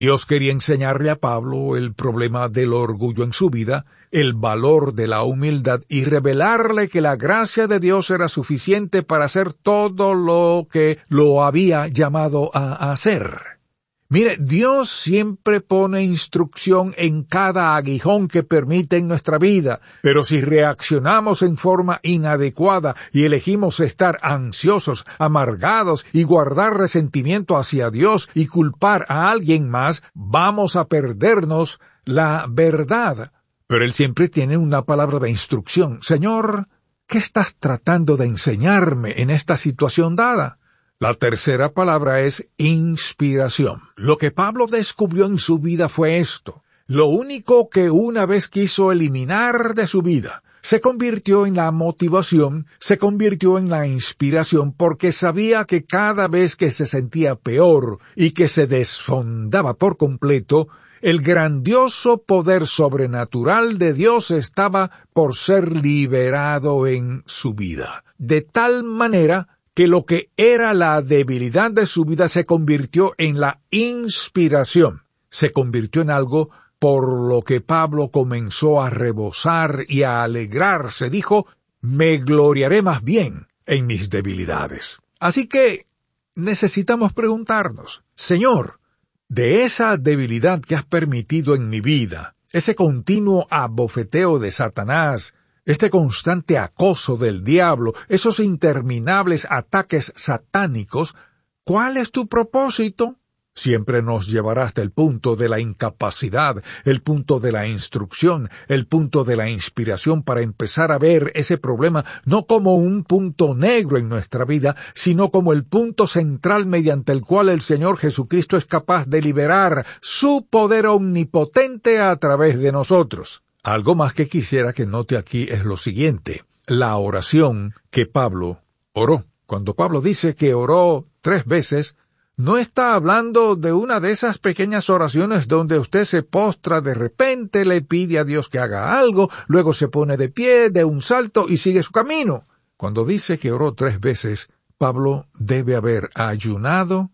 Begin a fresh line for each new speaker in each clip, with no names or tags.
Dios quería enseñarle a Pablo el problema del orgullo en su vida, el valor de la humildad y revelarle que la gracia de Dios era suficiente para hacer todo lo que lo había llamado a hacer. Mire, Dios siempre pone instrucción en cada aguijón que permite en nuestra vida, pero si reaccionamos en forma inadecuada y elegimos estar ansiosos, amargados y guardar resentimiento hacia Dios y culpar a alguien más, vamos a perdernos la verdad. Pero Él siempre tiene una palabra de instrucción. Señor, ¿qué estás tratando de enseñarme en esta situación dada? La tercera palabra es inspiración. Lo que Pablo descubrió en su vida fue esto. Lo único que una vez quiso eliminar de su vida se convirtió en la motivación, se convirtió en la inspiración, porque sabía que cada vez que se sentía peor y que se desfondaba por completo, el grandioso poder sobrenatural de Dios estaba por ser liberado en su vida. De tal manera que lo que era la debilidad de su vida se convirtió en la inspiración, se convirtió en algo por lo que Pablo comenzó a rebosar y a alegrarse. Dijo, me gloriaré más bien en mis debilidades. Así que necesitamos preguntarnos, Señor, de esa debilidad que has permitido en mi vida, ese continuo abofeteo de Satanás, este constante acoso del diablo, esos interminables ataques satánicos, ¿cuál es tu propósito? Siempre nos llevará hasta el punto de la incapacidad, el punto de la instrucción, el punto de la inspiración para empezar a ver ese problema no como un punto negro en nuestra vida, sino como el punto central mediante el cual el Señor Jesucristo es capaz de liberar su poder omnipotente a través de nosotros. Algo más que quisiera que note aquí es lo siguiente, la oración que Pablo oró. Cuando Pablo dice que oró 3 veces, no está hablando de una de esas pequeñas oraciones donde usted se postra de repente, le pide a Dios que haga algo, luego se pone de pie, de un salto y sigue su camino. Cuando dice que oró 3 veces, Pablo debe haber ayunado,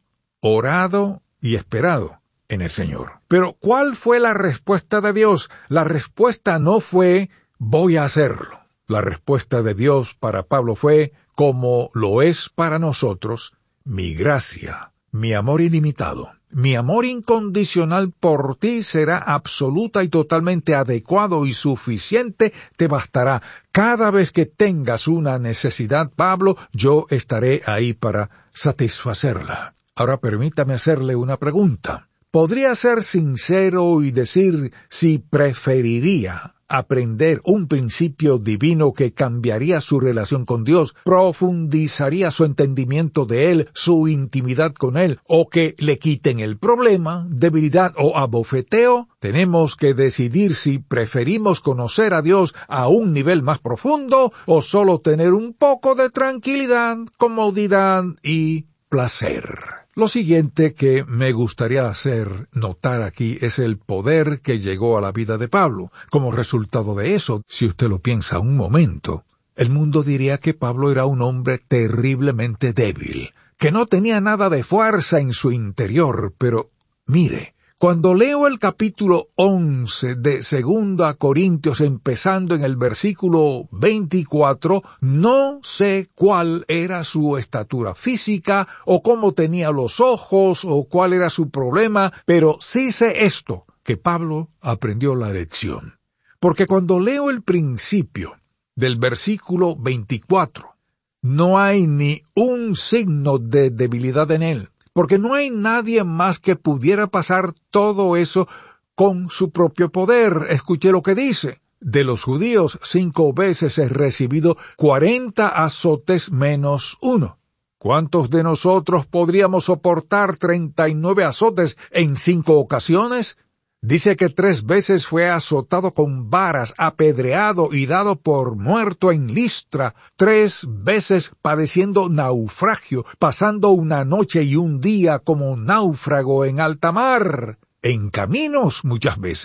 orado y esperado en el Señor. Pero, ¿cuál fue la respuesta de Dios? La respuesta no fue, voy a hacerlo. La respuesta de Dios para Pablo fue, como lo es para nosotros, mi gracia, mi amor ilimitado, mi amor incondicional por ti será absoluta y totalmente adecuado y suficiente, te bastará. Cada vez que tengas una necesidad, Pablo, yo estaré ahí para satisfacerla. Ahora permítame hacerle una pregunta. ¿Podría ser sincero y decir si preferiría aprender un principio divino que cambiaría su relación con Dios, profundizaría su entendimiento de Él, su intimidad con Él, o que le quiten el problema, debilidad o abofeteo? Tenemos que decidir si preferimos conocer a Dios a un nivel más profundo o solo tener un poco de tranquilidad, comodidad y placer. Lo siguiente que me gustaría hacer notar aquí es el poder que llegó a la vida de Pablo. Como resultado de eso, si usted lo piensa un momento, el mundo diría que Pablo era un hombre terriblemente débil, que no tenía nada de fuerza en su interior, pero mire, cuando leo el capítulo 11 de 2 Corintios, empezando en el versículo 24, no sé cuál era su estatura física, o cómo tenía los ojos, o cuál era su problema, pero sí sé esto, que Pablo aprendió la lección. Porque cuando leo el principio del versículo 24, no hay ni un signo de debilidad en él. Porque no hay nadie más que pudiera pasar todo eso con su propio poder. Escuche lo que dice. De los judíos 5 veces he recibido 40 azotes menos 1. ¿Cuántos de nosotros podríamos soportar 39 azotes en 5 ocasiones? Dice que 3 veces fue azotado con varas, apedreado y dado por muerto en Listra, 3 veces padeciendo naufragio, pasando una noche y un día como náufrago en alta mar, en caminos muchas veces,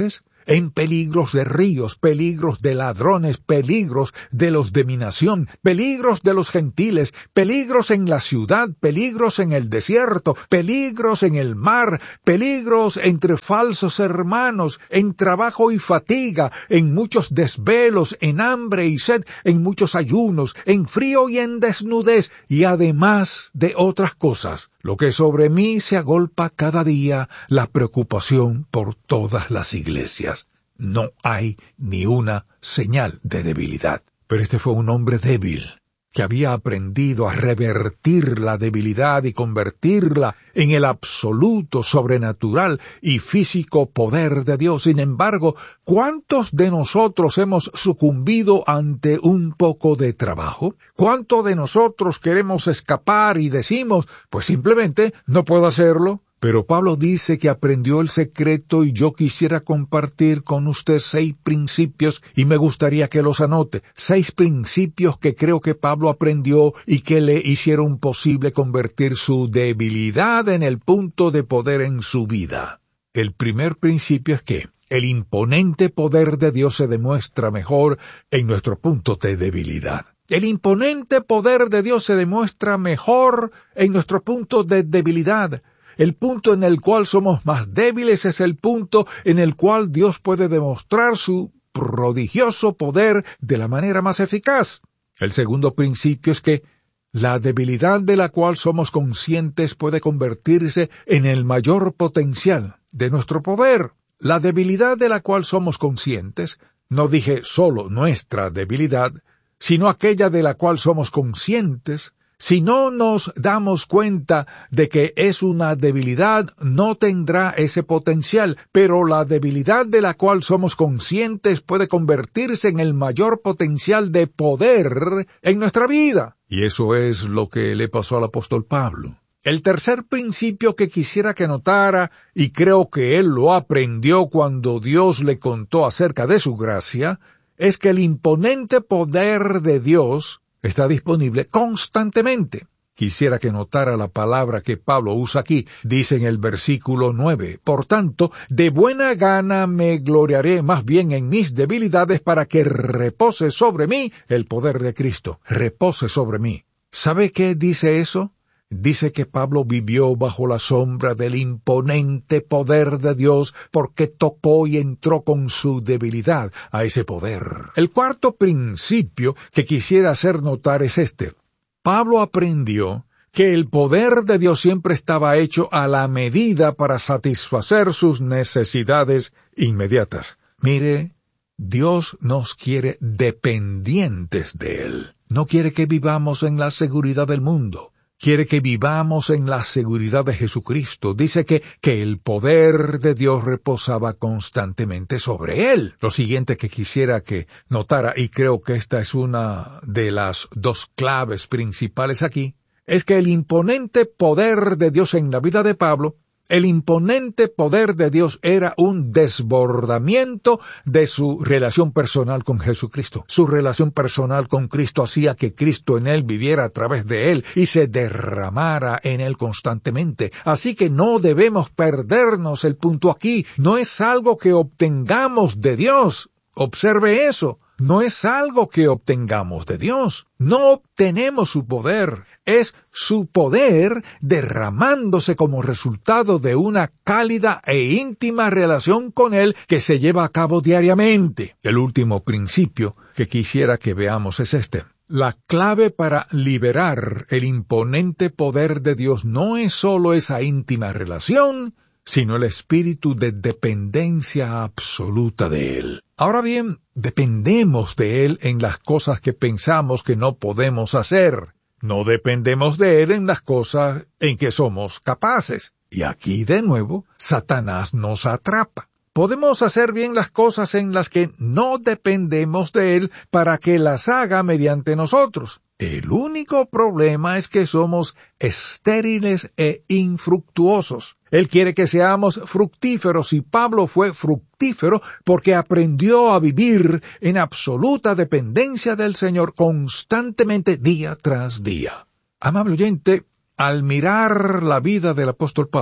en peligros de ríos, peligros de ladrones, peligros de los de mi nación, peligros de los gentiles, peligros en la ciudad, peligros en el desierto, peligros en el mar, peligros entre falsos hermanos, en trabajo y fatiga, en muchos desvelos, en hambre y sed, en muchos ayunos, en frío y en desnudez, y además de otras cosas, lo que sobre mí se agolpa cada día, la preocupación por todas las iglesias. No hay ni una señal de debilidad. Pero este fue un hombre débil, que había aprendido a revertir la debilidad y convertirla en el absoluto, sobrenatural y físico poder de Dios. Sin embargo, ¿cuántos de nosotros hemos sucumbido ante un poco de trabajo? ¿Cuántos de nosotros queremos escapar y decimos, pues simplemente no puedo hacerlo? Pero Pablo dice que aprendió el secreto y yo quisiera compartir con usted 6 principios y me gustaría que los anote. 6 principios que creo que Pablo aprendió y que le hicieron posible convertir su debilidad en el punto de poder en su vida. El primer principio es que el imponente poder de Dios se demuestra mejor en nuestro punto de debilidad. El imponente poder de Dios se demuestra mejor en nuestro punto de debilidad. El punto en el cual somos más débiles es el punto en el cual Dios puede demostrar su prodigioso poder de la manera más eficaz. El segundo principio es que la debilidad de la cual somos conscientes puede convertirse en el mayor potencial de nuestro poder. La debilidad de la cual somos conscientes, no dije solo nuestra debilidad, sino aquella de la cual somos conscientes. Si no nos damos cuenta de que es una debilidad, no tendrá ese potencial, pero la debilidad de la cual somos conscientes puede convertirse en el mayor potencial de poder en nuestra vida. Y eso es lo que le pasó al apóstol Pablo. El tercer principio que quisiera que notara, y creo que él lo aprendió cuando Dios le contó acerca de su gracia, es que el imponente poder de Dios está disponible constantemente. Quisiera que notara la palabra que Pablo usa aquí. Dice en el versículo 9, por tanto, de buena gana me gloriaré más bien en mis debilidades para que repose sobre mí el poder de Cristo. Repose sobre mí. ¿Sabe qué dice eso? Dice que Pablo vivió bajo la sombra del imponente poder de Dios porque tocó y entró con su debilidad a ese poder. El cuarto principio que quisiera hacer notar es este. Pablo aprendió que el poder de Dios siempre estaba hecho a la medida para satisfacer sus necesidades inmediatas. Mire, Dios nos quiere dependientes de Él. No quiere que vivamos en la seguridad del mundo. Quiere que vivamos en la seguridad de Jesucristo. Dice que el poder de Dios reposaba constantemente sobre él. Lo siguiente que quisiera que notara, y creo que esta es una de las 2 claves principales aquí, es que el imponente poder de Dios en la vida de Pablo, el imponente poder de Dios era un desbordamiento de su relación personal con Jesucristo. Su relación personal con Cristo hacía que Cristo en él viviera a través de él y se derramara en él constantemente. Así que no debemos perdernos el punto aquí. No es algo que obtengamos de Dios. Observe eso. No es algo que obtengamos de Dios. No obtenemos su poder. Es su poder derramándose como resultado de una cálida e íntima relación con Él que se lleva a cabo diariamente. El último principio que quisiera que veamos es este. La clave para liberar el imponente poder de Dios no es solo esa íntima relación, sino el espíritu de dependencia absoluta de Él. Ahora bien, dependemos de Él en las cosas que pensamos que no podemos hacer. No dependemos de Él en las cosas en que somos capaces. Y aquí de nuevo, Satanás nos atrapa. Podemos hacer bien las cosas en las que no dependemos de Él para que las haga mediante nosotros. El único problema es que somos estériles e infructuosos. Él quiere que seamos fructíferos y Pablo fue fructífero porque aprendió a vivir en absoluta dependencia del Señor constantemente día tras día. Amable oyente, al mirar la vida del apóstol Pablo,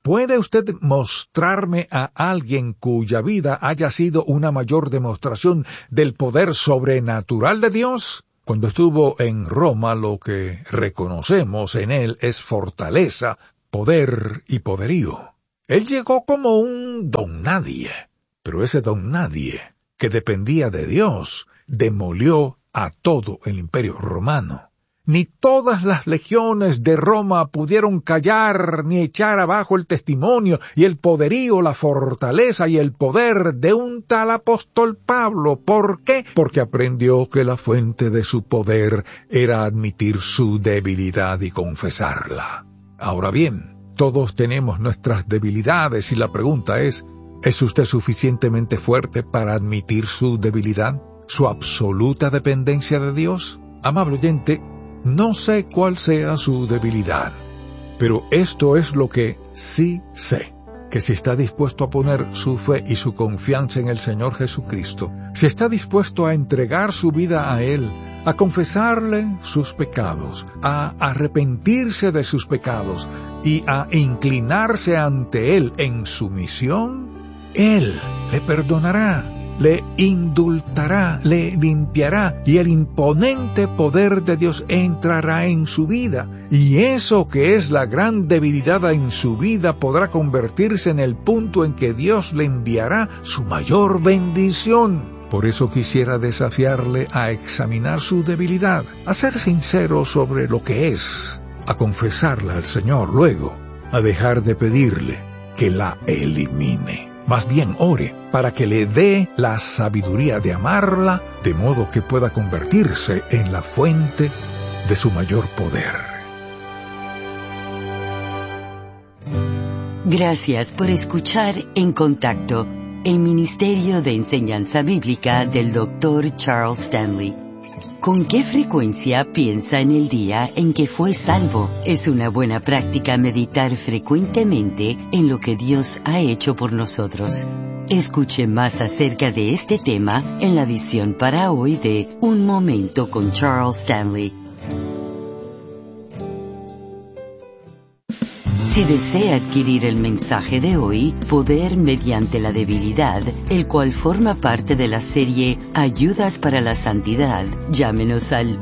¿Puede usted mostrarme a alguien cuya vida haya sido una mayor demostración del poder sobrenatural de Dios? Cuando estuvo en Roma, lo que reconocemos en él es fortaleza, poder y poderío. Él llegó como un don nadie, pero ese don nadie, que dependía de Dios, demolió a todo el imperio romano. Ni todas las legiones de Roma pudieron callar ni echar abajo el testimonio y el poderío, la fortaleza y el poder de un tal apóstol Pablo. ¿Por qué? Porque aprendió que la fuente de su poder era admitir su debilidad y confesarla. Ahora bien, todos tenemos nuestras debilidades y la pregunta ¿es usted suficientemente fuerte para admitir su debilidad, su absoluta dependencia de Dios? Amable oyente, no sé cuál sea su debilidad, pero esto es lo que sí sé, que si está dispuesto a poner su fe y su confianza en el Señor Jesucristo, si está dispuesto a entregar su vida a Él, a confesarle sus pecados, a arrepentirse de sus pecados y a inclinarse ante Él en sumisión, Él le perdonará, le indultará, le limpiará y el imponente poder de Dios entrará en su vida. Y eso que es la gran debilidad en su vida podrá convertirse en el punto en que Dios le enviará su mayor bendición. Por eso quisiera desafiarle a examinar su debilidad, a ser sincero sobre lo que es, a confesarla al Señor, luego a dejar de pedirle que la elimine. Más bien ore para que le dé la sabiduría de amarla, de modo que pueda convertirse en la fuente de su mayor poder.
Gracias por escuchar En Contacto, el Ministerio de Enseñanza Bíblica del Dr. Charles Stanley. ¿Con qué frecuencia piensa en el día en que fue salvo? Es una buena práctica meditar frecuentemente en lo que Dios ha hecho por nosotros. Escuche más acerca de este tema en la edición para hoy de Un Momento con Charles Stanley. Si desea adquirir el mensaje de hoy, Poder mediante la debilidad, el cual forma parte de la serie Ayudas para la Santidad, llámenos al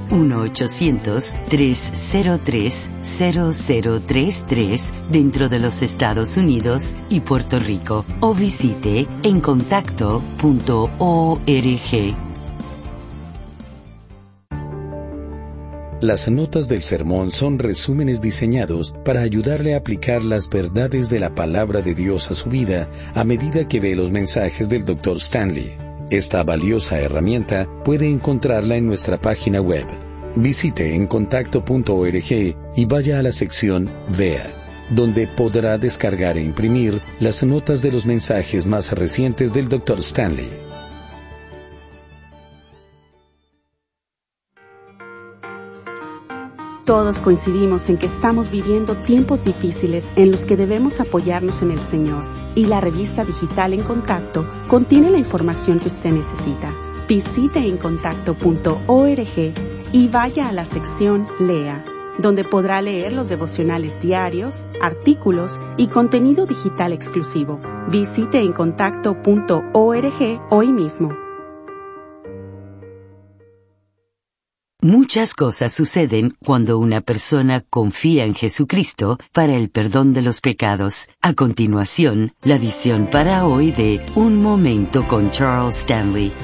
1-800-303-0033 dentro de los Estados Unidos y Puerto Rico, o visite encontacto.org.
Las notas del sermón son resúmenes diseñados para ayudarle a aplicar las verdades de la palabra de Dios a su vida a medida que ve los mensajes del Dr. Stanley. Esta valiosa herramienta puede encontrarla en nuestra página web. Visite encontacto.org y vaya a la sección Vea, donde podrá descargar e imprimir las notas de los mensajes más recientes del Dr. Stanley.
Todos coincidimos en que estamos viviendo tiempos difíciles en los que debemos apoyarnos en el Señor, y la revista digital En Contacto contiene la información que usted necesita. Visite encontacto.org y vaya a la sección Lea, donde podrá leer los devocionales diarios, artículos y contenido digital exclusivo. Visite encontacto.org hoy mismo.
Muchas cosas suceden cuando una persona confía en Jesucristo para el perdón de los pecados. A continuación, la edición para hoy de Un Momento con Charles Stanley.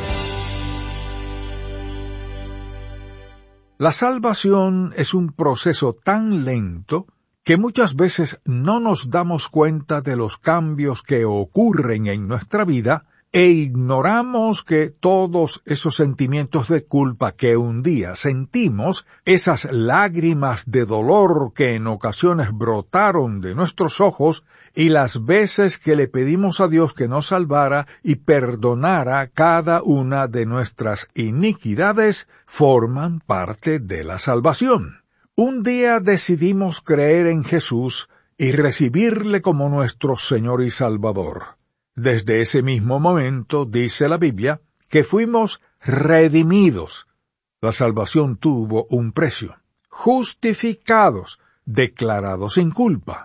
La salvación es un proceso tan lento que muchas veces no nos damos cuenta de los cambios que ocurren en nuestra vida e ignoramos que todos esos sentimientos de culpa que un día sentimos, esas lágrimas de dolor que en ocasiones brotaron de nuestros ojos y las veces que le pedimos a Dios que nos salvara y perdonara cada una de nuestras iniquidades, forman parte de la salvación. Un día decidimos creer en Jesús y recibirle como nuestro Señor y Salvador. Desde ese mismo momento, dice la Biblia, que fuimos redimidos. La salvación tuvo un precio. Justificados, declarados sin culpa.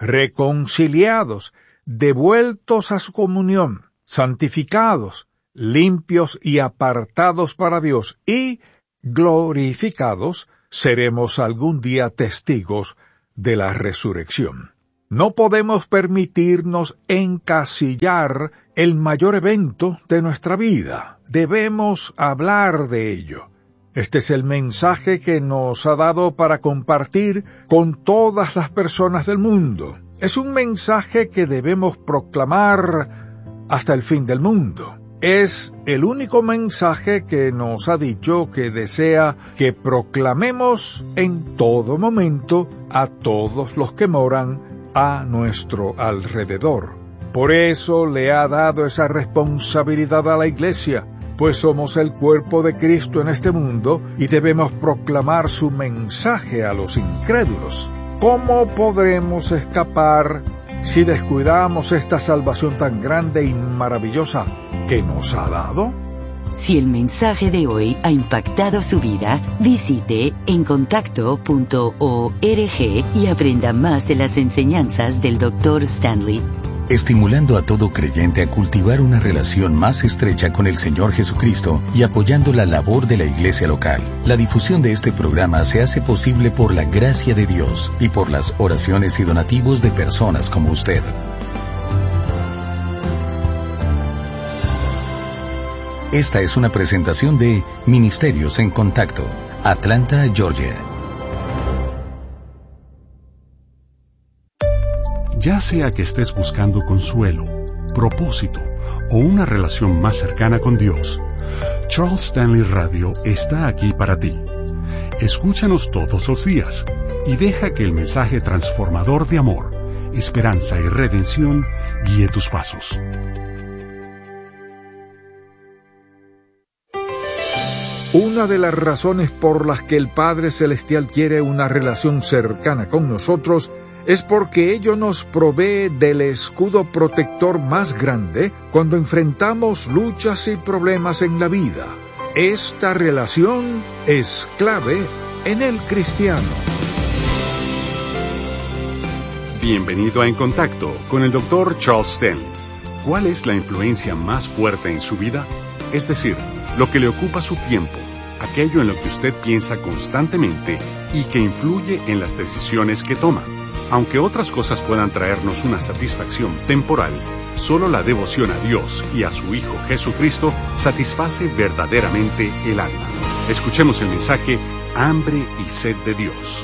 reconciliados, devueltos a su comunión, santificados, limpios y apartados para Dios, y glorificados, seremos algún día testigos de la resurrección. No podemos permitirnos encasillar el mayor evento de nuestra vida. Debemos hablar de ello. Este es el mensaje que nos ha dado para compartir con todas las personas del mundo. Es un mensaje que debemos proclamar hasta el fin del mundo. Es el único mensaje que nos ha dicho que desea que proclamemos en todo momento a todos los que moran a nuestro alrededor. Por eso le ha dado esa responsabilidad a la Iglesia, pues somos el cuerpo de Cristo en este mundo y debemos proclamar su mensaje a los incrédulos. ¿Cómo podremos escapar si descuidamos esta salvación tan grande y maravillosa que nos ha dado?
Si el mensaje de hoy ha impactado su vida, visite encontacto.org y aprenda más de las enseñanzas del Dr. Stanley.
Estimulando a todo creyente a cultivar una relación más estrecha con el Señor Jesucristo y apoyando la labor de la iglesia local. La difusión de este programa se hace posible por la gracia de Dios y por las oraciones y donativos de personas como usted. Esta es una presentación de Ministerios en Contacto, Atlanta, Georgia.
Ya sea que estés buscando consuelo, propósito o una relación más cercana con Dios, Charles Stanley Radio está aquí para ti. Escúchanos todos los días y deja que el mensaje transformador de amor, esperanza y redención guíe tus pasos.
Una de las razones por las que el Padre Celestial quiere una relación cercana con nosotros es porque ello nos provee del escudo protector más grande cuando enfrentamos luchas y problemas en la vida. Esta relación es clave en el cristiano.
Bienvenido a En Contacto con el Dr. Charles Stanley. ¿Cuál es la influencia más fuerte en su vida? Es decir, lo que le ocupa su tiempo, aquello en lo que usted piensa constantemente y que influye en las decisiones que toma. Aunque otras cosas puedan traernos una satisfacción temporal, solo la devoción a Dios y a su Hijo Jesucristo satisface verdaderamente el alma. Escuchemos el mensaje Hambre y Sed de Dios.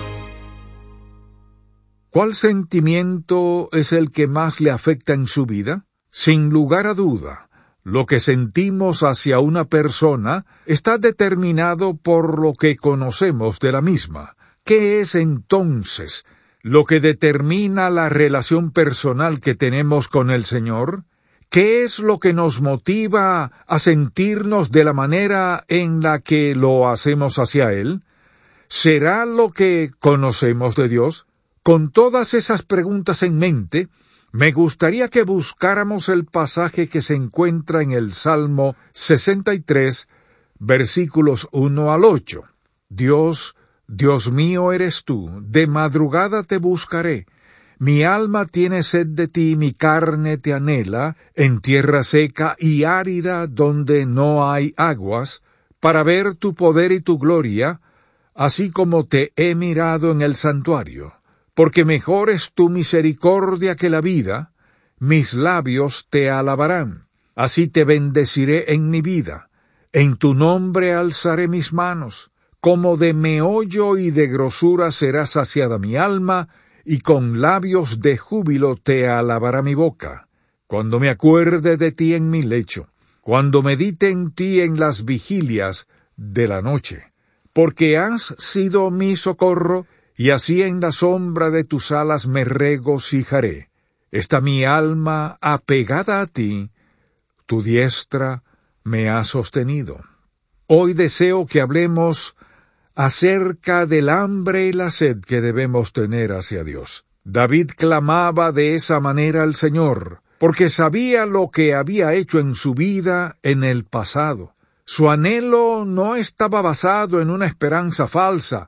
¿Cuál sentimiento es el que más le afecta en su vida? Sin lugar a duda, lo que sentimos hacia una persona está determinado por lo que conocemos de la misma. ¿Qué es entonces lo que determina la relación personal que tenemos con el Señor? ¿Qué es lo que nos motiva a sentirnos de la manera en la que lo hacemos hacia Él? ¿Será lo que conocemos de Dios? Con todas esas preguntas en mente, me gustaría que buscáramos el pasaje que se encuentra en el Salmo 63, versículos 1 al 8. Dios mío eres tú, de madrugada te buscaré. Mi alma tiene sed de ti, mi carne te anhela, en tierra seca y árida donde no hay aguas, para ver tu poder y tu gloria, así como te he mirado en el santuario. Porque mejor es tu misericordia que la vida, mis labios te alabarán. Así te bendeciré en mi vida, en tu nombre alzaré mis manos. Como de meollo y de grosura será saciada mi alma, y con labios de júbilo te alabará mi boca. Cuando me acuerde de ti en mi lecho, cuando medite en ti en las vigilias de la noche, porque has sido mi socorro, y así en la sombra de tus alas me regocijaré. Está mi alma apegada a ti, tu diestra me ha sostenido. Hoy deseo que hablemos acerca del hambre y la sed que debemos tener hacia Dios. David clamaba de esa manera al Señor, porque sabía lo que había hecho en su vida en el pasado. Su anhelo no estaba basado en una esperanza falsa,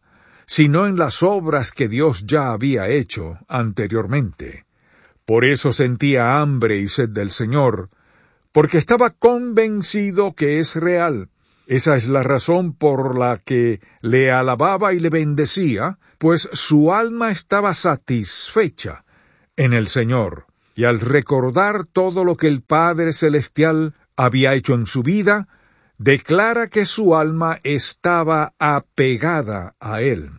sino en las obras que Dios ya había hecho anteriormente. Por eso sentía hambre y sed del Señor, porque estaba convencido que es real. Esa es la razón por la que le alababa y le bendecía, pues su alma estaba satisfecha en el Señor. Y al recordar todo lo que el Padre Celestial había hecho en su vida, declara que su alma estaba apegada a Él.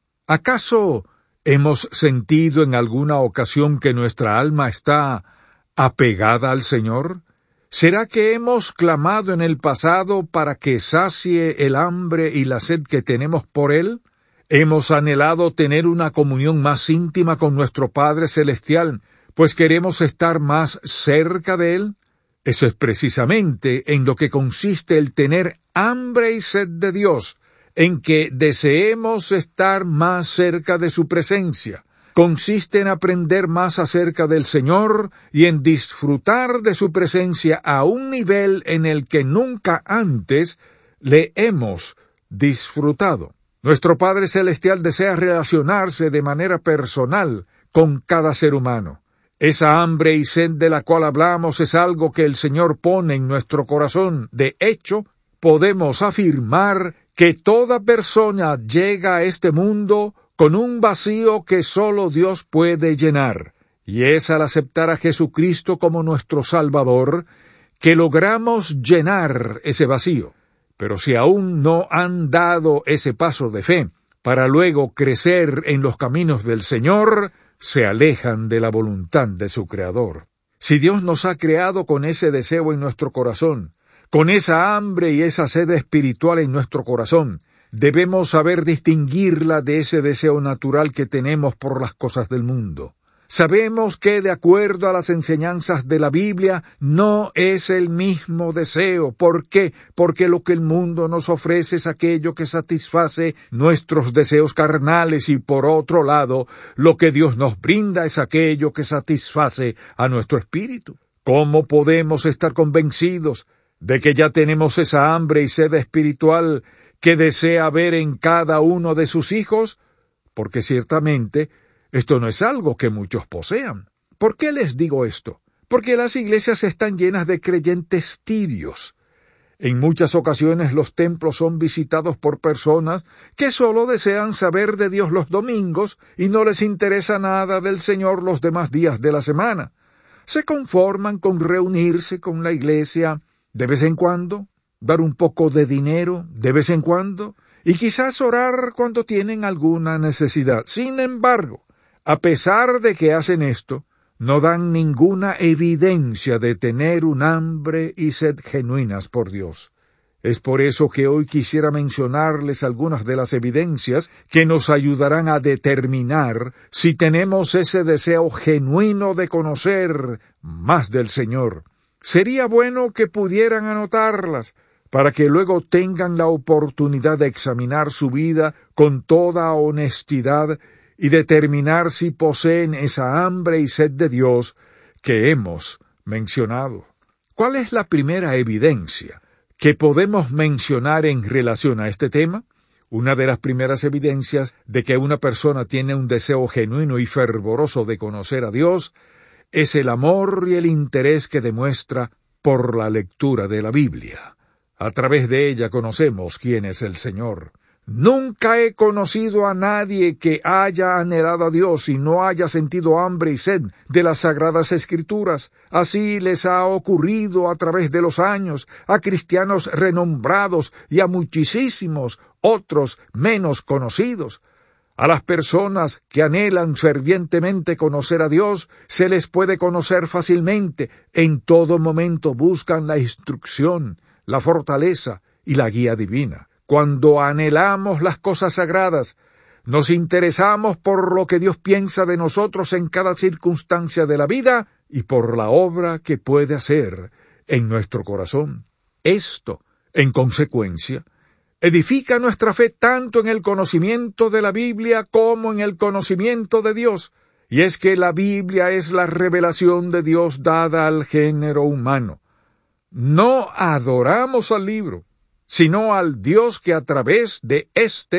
¿Acaso hemos sentido en alguna ocasión que nuestra alma está apegada al Señor? ¿Será que hemos clamado en el pasado para que sacie el hambre y la sed que tenemos por Él? ¿Hemos anhelado tener una comunión más íntima con nuestro Padre Celestial, pues queremos estar más cerca de Él? Eso es precisamente en lo que consiste el tener hambre y sed de Dios, en que deseemos estar más cerca de su presencia. Consiste en aprender más acerca del Señor y en disfrutar de su presencia a un nivel en el que nunca antes le hemos disfrutado. Nuestro Padre Celestial desea relacionarse de manera personal con cada ser humano. Esa hambre y sed de la cual hablamos es algo que el Señor pone en nuestro corazón. De hecho, podemos afirmar que toda persona llega a este mundo con un vacío que solo Dios puede llenar, y es al aceptar a Jesucristo como nuestro Salvador que logramos llenar ese vacío. Pero si aún no han dado ese paso de fe para luego crecer en los caminos del Señor, se alejan de la voluntad de su Creador. Si Dios nos ha creado con ese deseo en nuestro corazón, con esa hambre y esa sed espiritual en nuestro corazón, debemos saber distinguirla de ese deseo natural que tenemos por las cosas del mundo. Sabemos que, de acuerdo a las enseñanzas de la Biblia, no es el mismo deseo. ¿Por qué? Porque lo que el mundo nos ofrece es aquello que satisface nuestros deseos carnales y, por otro lado, lo que Dios nos brinda es aquello que satisface a nuestro espíritu. ¿Cómo podemos estar convencidos de que ya tenemos esa hambre y sed espiritual que desea ver en cada uno de sus hijos? Porque ciertamente esto no es algo que muchos posean. ¿Por qué les digo esto? Porque las iglesias están llenas de creyentes tibios. En muchas ocasiones los templos son visitados por personas que solo desean saber de Dios los domingos y no les interesa nada del Señor los demás días de la semana. Se conforman con reunirse con la iglesia de vez en cuando, dar un poco de dinero de vez en cuando, y quizás orar cuando tienen alguna necesidad. Sin embargo, a pesar de que hacen esto, no dan ninguna evidencia de tener un hambre y sed genuinas por Dios. Es por eso que hoy quisiera mencionarles algunas de las evidencias que nos ayudarán a determinar si tenemos ese deseo genuino de conocer más del Señor. Sería bueno que pudieran anotarlas, para que luego tengan la oportunidad de examinar su vida con toda honestidad y determinar si poseen esa hambre y sed de Dios que hemos mencionado. ¿Cuál es la primera evidencia que podemos mencionar en relación a este tema? Una de las primeras evidencias de que una persona tiene un deseo genuino y fervoroso de conocer a Dios es el amor y el interés que demuestra por la lectura de la Biblia. A través de ella conocemos quién es el Señor. Nunca he conocido a nadie que haya anhelado a Dios y no haya sentido hambre y sed de las Sagradas Escrituras. Así les ha ocurrido a través de los años a cristianos renombrados y a muchísimos otros menos conocidos. A las personas que anhelan fervientemente conocer a Dios, se les puede conocer fácilmente. En todo momento buscan la instrucción, la fortaleza y la guía divina. Cuando anhelamos las cosas sagradas, nos interesamos por lo que Dios piensa de nosotros en cada circunstancia de la vida y por la obra que puede hacer en nuestro corazón. Esto, en consecuencia, edifica nuestra fe tanto en el conocimiento de la Biblia como en el conocimiento de Dios. Y es que la Biblia es la revelación de Dios dada al género humano. No adoramos al libro, sino al Dios que a través de éste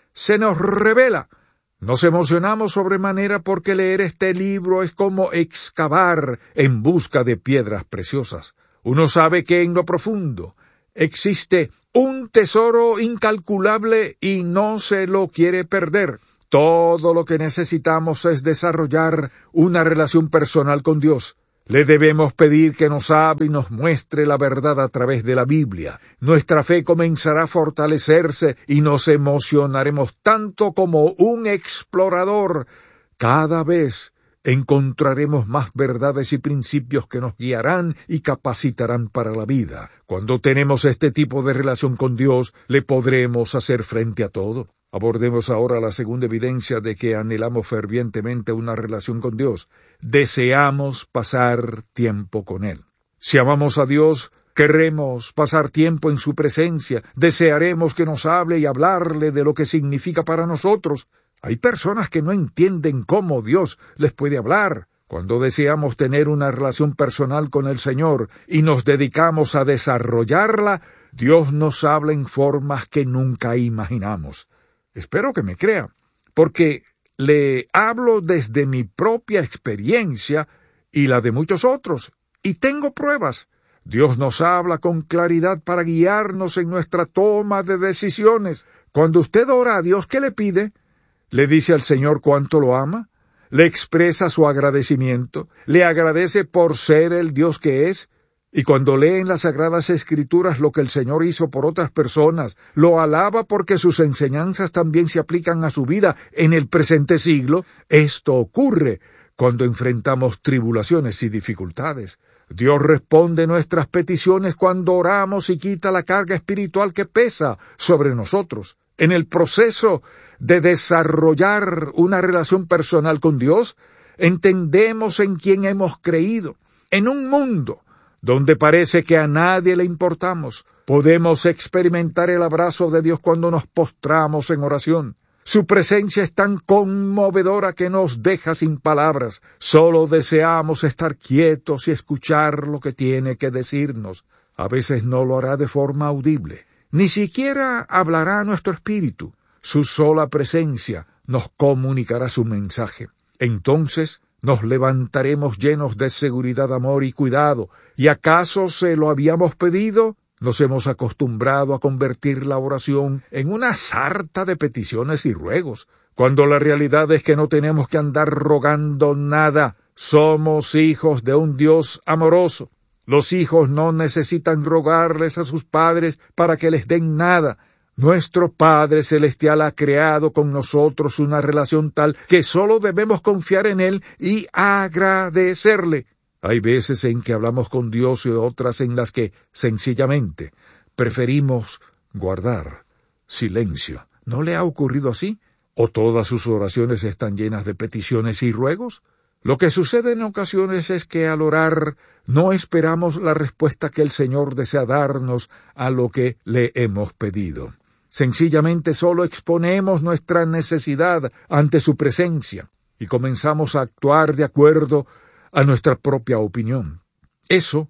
se nos revela. Nos emocionamos sobremanera porque leer este libro es como excavar en busca de piedras preciosas. Uno sabe que en lo profundo existe un tesoro incalculable y no se lo quiere perder. Todo lo que necesitamos es desarrollar una relación personal con Dios. Le debemos pedir que nos hable y nos muestre la verdad a través de la Biblia. Nuestra fe comenzará a fortalecerse y nos emocionaremos tanto como un explorador. Cada vez encontraremos más verdades y principios que nos guiarán y capacitarán para la vida. Cuando tenemos este tipo de relación con Dios, le podremos hacer frente a todo. Abordemos ahora la segunda evidencia de que anhelamos fervientemente una relación con Dios. Deseamos pasar tiempo con Él. Si amamos a Dios, querremos pasar tiempo en su presencia, desearemos que nos hable y hablarle de lo que significa para nosotros. Hay personas que no entienden cómo Dios les puede hablar. Cuando deseamos tener una relación personal con el Señor y nos dedicamos a desarrollarla, Dios nos habla en formas que nunca imaginamos. Espero que me crea, porque le hablo desde mi propia experiencia y la de muchos otros, y tengo pruebas. Dios nos habla con claridad para guiarnos en nuestra toma de decisiones. Cuando usted ora a Dios, ¿qué le pide? ¿Le dice al Señor cuánto lo ama? ¿Le expresa su agradecimiento? ¿Le agradece por ser el Dios que es? Y cuando lee en las Sagradas Escrituras lo que el Señor hizo por otras personas, lo alaba porque sus enseñanzas también se aplican a su vida en el presente siglo. Esto ocurre cuando enfrentamos tribulaciones y dificultades. Dios responde nuestras peticiones cuando oramos y quita la carga espiritual que pesa sobre nosotros. En el proceso de desarrollar una relación personal con Dios, entendemos en quién hemos creído. En un mundo donde parece que a nadie le importamos, podemos experimentar el abrazo de Dios cuando nos postramos en oración. Su presencia es tan conmovedora que nos deja sin palabras. Solo deseamos estar quietos y escuchar lo que tiene que decirnos. A veces no lo hará de forma audible. Ni siquiera hablará a nuestro espíritu. Su sola presencia nos comunicará su mensaje. Entonces nos levantaremos llenos de seguridad, amor y cuidado. ¿Y acaso se lo habíamos pedido? Nos hemos acostumbrado a convertir la oración en una sarta de peticiones y ruegos, cuando la realidad es que no tenemos que andar rogando nada. Somos hijos de un Dios amoroso. Los hijos no necesitan rogarles a sus padres para que les den nada. Nuestro Padre Celestial ha creado con nosotros una relación tal que solo debemos confiar en Él y agradecerle. Hay veces en que hablamos con Dios y otras en las que, sencillamente, preferimos guardar silencio. ¿No le ha ocurrido así? ¿O todas sus oraciones están llenas de peticiones y ruegos? Lo que sucede en ocasiones es que al orar no esperamos la respuesta que el Señor desea darnos a lo que le hemos pedido. Sencillamente solo exponemos nuestra necesidad ante su presencia y comenzamos a actuar de acuerdo a nuestra propia opinión. Eso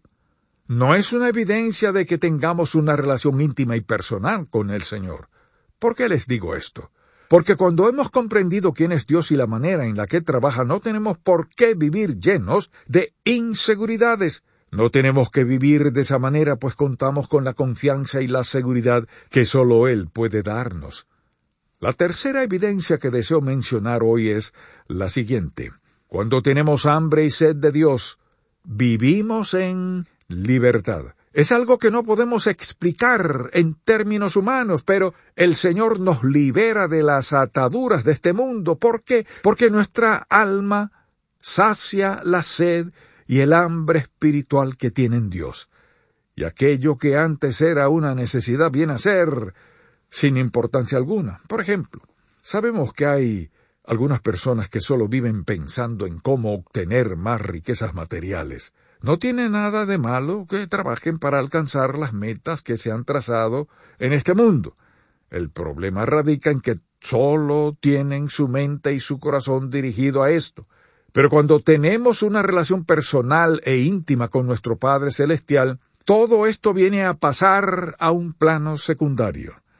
no es una evidencia de que tengamos una relación íntima y personal con el Señor. ¿Por qué les digo esto? Porque cuando hemos comprendido quién es Dios y la manera en la que trabaja, no tenemos por qué vivir llenos de inseguridades. No tenemos que vivir de esa manera, pues contamos con la confianza y la seguridad que solo Él puede darnos. La tercera evidencia que deseo mencionar hoy es la siguiente. Cuando tenemos hambre y sed de Dios, vivimos en libertad. Es algo que no podemos explicar en términos humanos, pero el Señor nos libera de las ataduras de este mundo. ¿Por qué? Porque nuestra alma sacia la sed y el hambre espiritual que tiene en Dios. Y aquello que antes era una necesidad viene a ser sin importancia alguna. Por ejemplo, sabemos que hay algunas personas que solo viven pensando en cómo obtener más riquezas materiales. No tiene nada de malo que trabajen para alcanzar las metas que se han trazado en este mundo. El problema radica en que solo tienen su mente y su corazón dirigido a esto. Pero cuando tenemos una relación personal e íntima con nuestro Padre Celestial, todo esto viene a pasar a un plano secundario.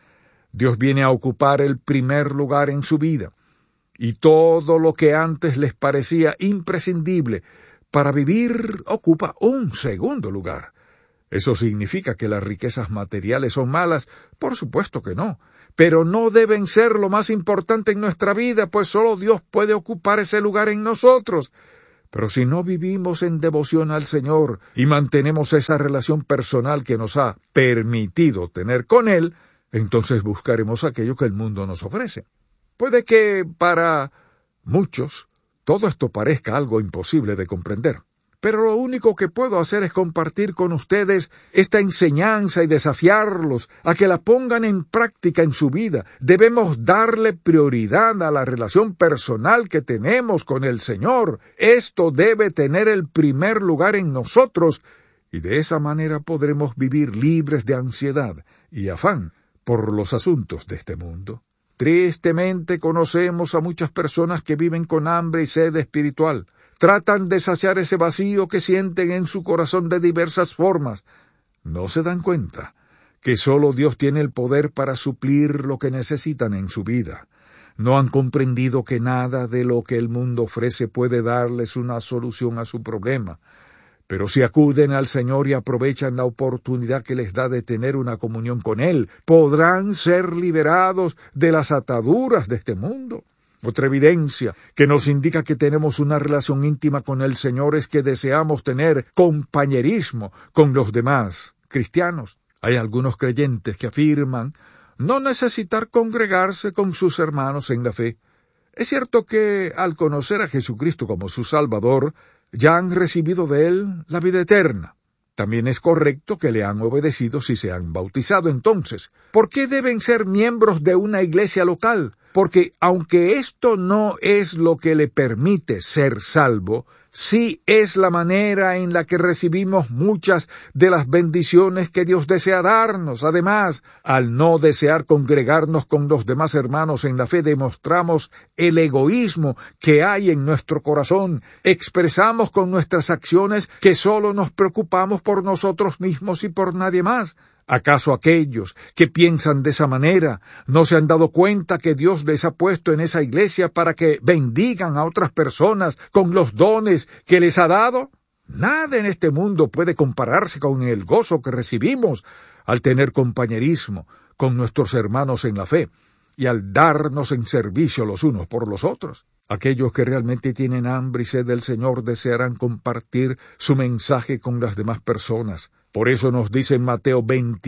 Dios viene a ocupar el primer lugar en su vida, y todo lo que antes les parecía imprescindible para vivir ocupa un segundo lugar. ¿Eso significa que las riquezas materiales son malas? Por supuesto que no, pero no deben ser lo más importante en nuestra vida, pues solo Dios puede ocupar ese lugar en nosotros. Pero si no vivimos en devoción al Señor y mantenemos esa relación personal que nos ha permitido tener con Él, entonces buscaremos aquello que el mundo nos ofrece. Puede que para muchos todo esto parezca algo imposible de comprender, pero lo único que puedo hacer es compartir con ustedes esta enseñanza y desafiarlos a que la pongan en práctica en su vida. Debemos darle prioridad a la relación personal que tenemos con el Señor. Esto debe tener el primer lugar en nosotros, y de esa manera podremos vivir libres de ansiedad y afán por los asuntos de este mundo. Tristemente conocemos a muchas personas que viven con hambre y sed espiritual. Tratan de saciar ese vacío que sienten en su corazón de diversas formas. No se dan cuenta que solo Dios tiene el poder para suplir lo que necesitan en su vida. No han comprendido que nada de lo que el mundo ofrece puede darles una solución a su problema. Pero si acuden al Señor y aprovechan la oportunidad que les da de tener una comunión con Él, podrán ser liberados de las ataduras de este mundo. Otra evidencia que nos indica que tenemos una relación íntima con el Señor es que deseamos tener compañerismo con los demás cristianos. Hay algunos creyentes que afirman no necesitar congregarse con sus hermanos en la fe. Es cierto que al conocer a Jesucristo como su Salvador, ya han recibido de Él la vida eterna. También es correcto que le han obedecido si se han bautizado. Entonces, ¿por qué deben ser miembros de una iglesia local? Porque aunque esto no es lo que le permite ser salvo, sí es la manera en la que recibimos muchas de las bendiciones que Dios desea darnos. Además, al no desear congregarnos con los demás hermanos en la fe, demostramos el egoísmo que hay en nuestro corazón. Expresamos con nuestras acciones que solo nos preocupamos por nosotros mismos y por nadie más. ¿Acaso aquellos que piensan de esa manera no se han dado cuenta que Dios les ha puesto en esa iglesia para que bendigan a otras personas con los dones que les ha dado? Nada en este mundo puede compararse con el gozo que recibimos al tener compañerismo con nuestros hermanos en la fe y al darnos en servicio los unos por los otros. Aquellos que realmente tienen hambre y sed del Señor desearán compartir su mensaje con las demás personas. Por eso nos dice en Mateo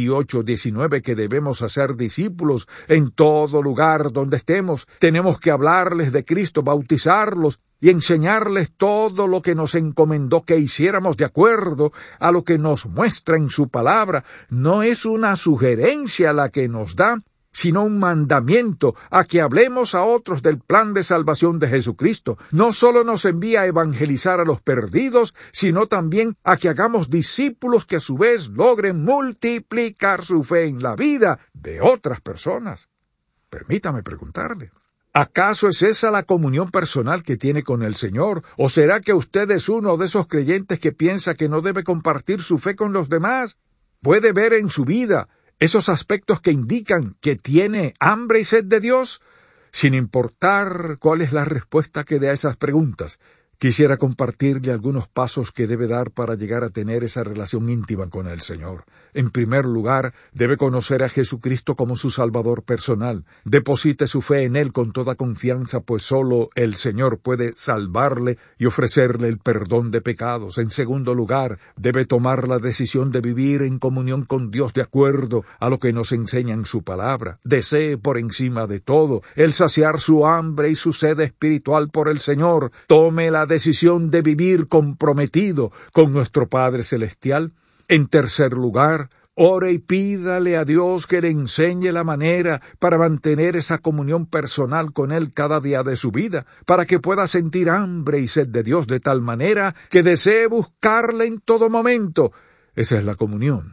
28:19 que debemos hacer discípulos en todo lugar donde estemos. Tenemos que hablarles de Cristo, bautizarlos y enseñarles todo lo que nos encomendó que hiciéramos de acuerdo a lo que nos muestra en su palabra. No es una sugerencia la que nos da, sino un mandamiento a que hablemos a otros del plan de salvación de Jesucristo. No solo nos envía a evangelizar a los perdidos, sino también a que hagamos discípulos que a su vez logren multiplicar su fe en la vida de otras personas. Permítame preguntarle, ¿acaso es esa la comunión personal que tiene con el Señor? ¿O será que usted es uno de esos creyentes que piensa que no debe compartir su fe con los demás? ¿Puede ver en su vida esos aspectos que indican que tiene hambre y sed de Dios? Sin importar cuál es la respuesta que dé a esas preguntas, quisiera compartirle algunos pasos que debe dar para llegar a tener esa relación íntima con el Señor. En primer lugar, debe conocer a Jesucristo como su Salvador personal. Deposite su fe en Él con toda confianza, pues solo el Señor puede salvarle y ofrecerle el perdón de pecados. En segundo lugar, debe tomar la decisión de vivir en comunión con Dios de acuerdo a lo que nos enseña en su palabra. Desee por encima de todo el saciar su hambre y su sed espiritual por el Señor. Tome la decisión de vivir comprometido con nuestro Padre Celestial. En tercer lugar, ore y pídale a Dios que le enseñe la manera para mantener esa comunión personal con Él cada día de su vida, para que pueda sentir hambre y sed de Dios de tal manera que desee buscarle en todo momento. Esa es la comunión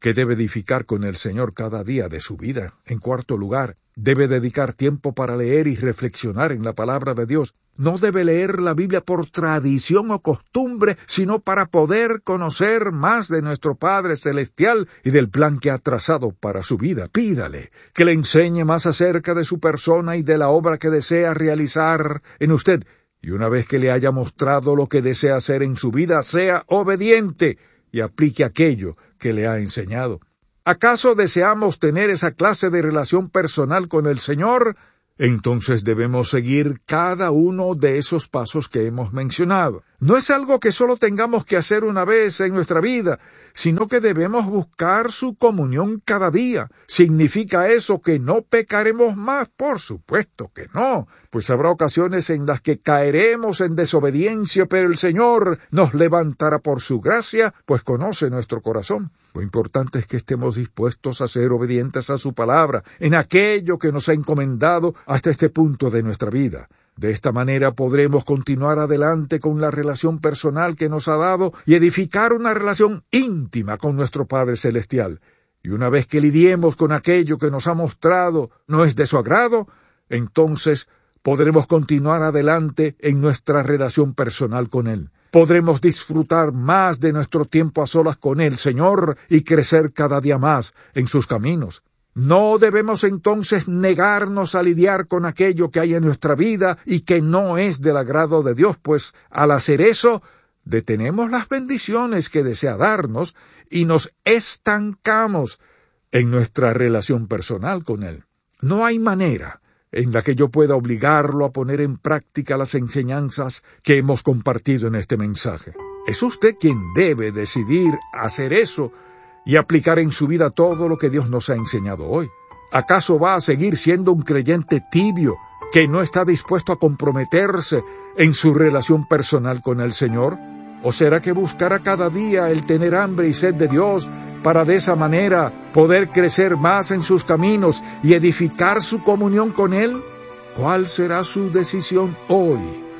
que debe edificar con el Señor cada día de su vida. En cuarto lugar, debe dedicar tiempo para leer y reflexionar en la palabra de Dios. No debe leer la Biblia por tradición o costumbre, sino para poder conocer más de nuestro Padre Celestial y del plan que ha trazado para su vida. Pídale que le enseñe más acerca de su persona y de la obra que desea realizar en usted. Y una vez que le haya mostrado lo que desea hacer en su vida, sea obediente y aplique aquello que le ha enseñado. ¿Acaso deseamos tener esa clase de relación personal con el Señor? Entonces debemos seguir cada uno de esos pasos que hemos mencionado. No es algo que solo tengamos que hacer una vez en nuestra vida, sino que debemos buscar su comunión cada día. ¿Significa eso que no pecaremos más? Por supuesto que no, pues habrá ocasiones en las que caeremos en desobediencia, pero el Señor nos levantará por su gracia, pues conoce nuestro corazón. Lo importante es que estemos dispuestos a ser obedientes a su palabra, en aquello que nos ha encomendado hasta este punto de nuestra vida. De esta manera podremos continuar adelante con la relación personal que nos ha dado y edificar una relación íntima con nuestro Padre Celestial. Y una vez que lidiemos con aquello que nos ha mostrado no es de su agrado, entonces podremos continuar adelante en nuestra relación personal con Él. Podremos disfrutar más de nuestro tiempo a solas con el Señor y crecer cada día más en sus caminos. No debemos entonces negarnos a lidiar con aquello que hay en nuestra vida y que no es del agrado de Dios, pues al hacer eso, detenemos las bendiciones que desea darnos y nos estancamos en nuestra relación personal con Él. No hay manera en la que yo pueda obligarlo a poner en práctica las enseñanzas que hemos compartido en este mensaje. Es usted quien debe decidir hacer eso y aplicar en su vida todo lo que Dios nos ha enseñado hoy. ¿Acaso va a seguir siendo un creyente tibio que no está dispuesto a comprometerse en su relación personal con el Señor? ¿O será que buscará cada día el tener hambre y sed de Dios para de esa manera poder crecer más en sus caminos y edificar su comunión con Él? ¿Cuál será su decisión hoy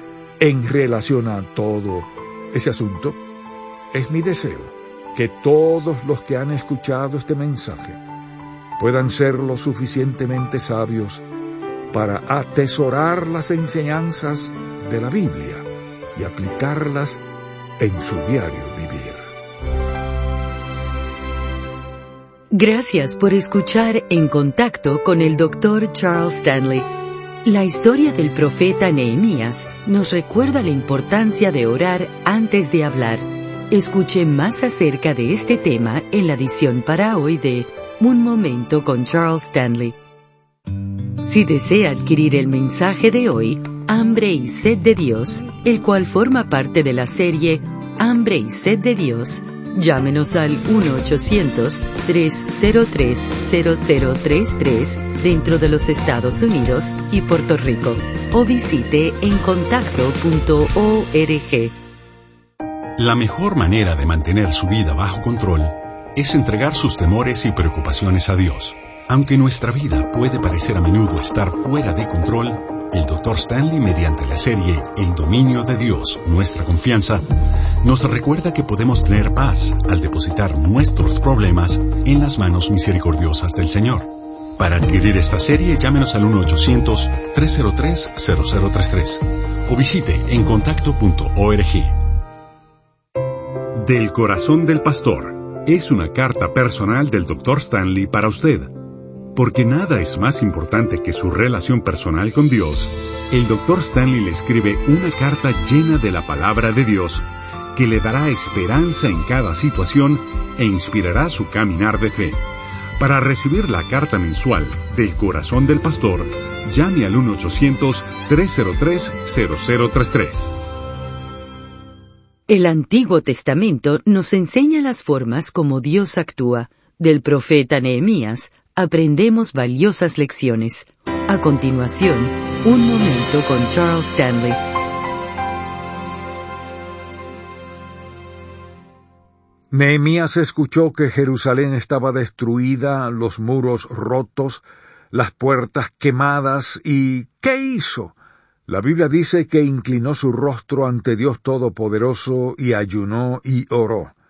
en relación a todo ese asunto? Es mi deseo que todos los que han escuchado este mensaje puedan ser lo suficientemente sabios para atesorar las enseñanzas de la Biblia y aplicarlas en su diario vivir.
Gracias por escuchar En Contacto con el Dr. Charles Stanley. La historia del profeta Nehemías nos recuerda la importancia de orar antes de hablar. Escuche más acerca de este tema en la edición para hoy de Un Momento con Charles Stanley. Si desea adquirir el mensaje de hoy, Hambre y Sed de Dios, el cual forma parte de la serie Hambre y Sed de Dios, llámenos al 1-800-303-0033 dentro de los Estados Unidos y Puerto Rico, o visite encontacto.org.
La mejor manera de mantener su vida bajo control es entregar sus temores y preocupaciones a Dios. Aunque nuestra vida puede parecer a menudo estar fuera de control, el Dr. Stanley, mediante la serie El dominio de Dios, nuestra confianza, nos recuerda que podemos tener paz al depositar nuestros problemas en las manos misericordiosas del Señor. Para adquirir esta serie, llámenos al 1-800-303-0033 o visite encontacto.org. Del corazón del pastor es una carta personal del Dr. Stanley para usted. Porque nada es más importante que su relación personal con Dios, el Dr. Stanley le escribe una carta llena de la palabra de Dios que le dará esperanza en cada situación e inspirará su caminar de fe. Para recibir la carta mensual del corazón del pastor, llame al 1-800-303-0033.
El Antiguo Testamento nos enseña las formas como Dios actúa. Del profeta Nehemías aprendemos valiosas lecciones. A continuación, Un Momento con Charles Stanley.
Nehemías escuchó que Jerusalén estaba destruida, los muros rotos, las puertas quemadas, y ¿qué hizo? La Biblia dice que inclinó su rostro ante Dios Todopoderoso y ayunó y oró.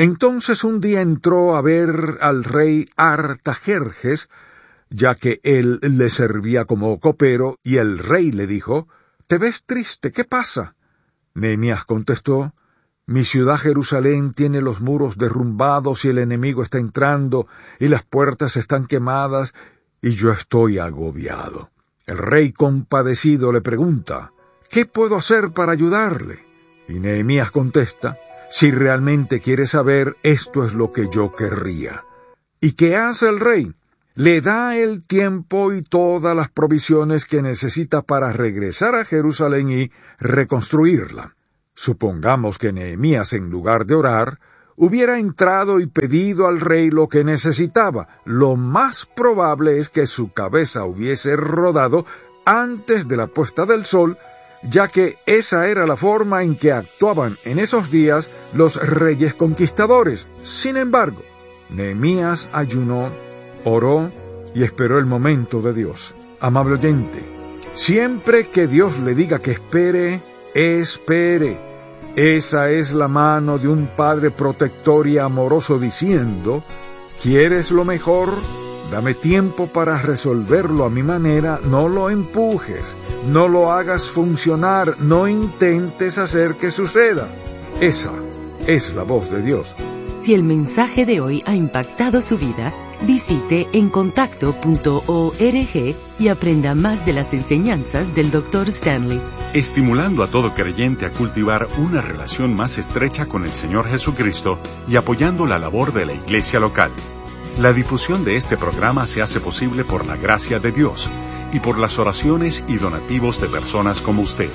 Entonces un día entró a ver al rey Artajerjes, ya que él le servía como copero, y el rey le dijo: «¿Te ves triste? ¿Qué pasa?» Nehemías contestó: «Mi ciudad Jerusalén tiene los muros derrumbados y el enemigo está entrando y las puertas están quemadas y yo estoy agobiado». El rey compadecido le pregunta: «¿Qué puedo hacer para ayudarle?» Y Nehemías contesta: «Si realmente quiere saber, esto es lo que yo querría». ¿Y qué hace el rey? Le da el tiempo y todas las provisiones que necesita para regresar a Jerusalén y reconstruirla. Supongamos que Nehemías, en lugar de orar, hubiera entrado y pedido al rey lo que necesitaba. Lo más probable es que su cabeza hubiese rodado antes de la puesta del sol, ya que esa era la forma en que actuaban en esos días los reyes conquistadores. Sin embargo, Nehemías ayunó, oró y esperó el momento de Dios. Amable oyente, siempre que Dios le diga que espere, espere. Esa es la mano de un Padre protector y amoroso diciendo: ¿quieres lo mejor? Dame tiempo para resolverlo a mi manera, no lo empujes, no lo hagas funcionar, no intentes hacer que suceda. Esa es la voz de Dios.
Si el mensaje de hoy ha impactado su vida, visite encontacto.org y aprenda más de las enseñanzas del Dr. Stanley.
Estimulando a todo creyente a cultivar una relación más estrecha con el Señor Jesucristo y apoyando la labor de la iglesia local. La difusión de este programa se hace posible por la gracia de Dios y por las oraciones y donativos de personas como usted.